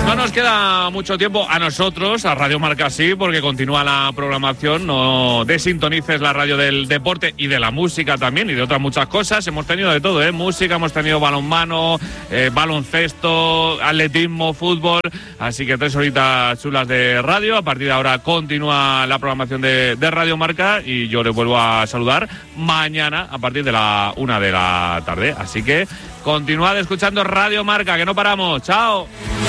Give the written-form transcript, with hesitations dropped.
No nos queda mucho tiempo a nosotros, a Radio Marca sí, porque continúa la programación. No desintonices la radio del deporte y de la música también y de otras muchas cosas. Hemos tenido de todo, música, hemos tenido balonmano, baloncesto, atletismo, fútbol. Así que 3 horitas chulas de radio. A partir de ahora continúa la programación de Radio Marca y yo les vuelvo a saludar mañana a partir de la 1 de la tarde. Así que continuad escuchando Radio Marca, que no paramos. ¡Chao!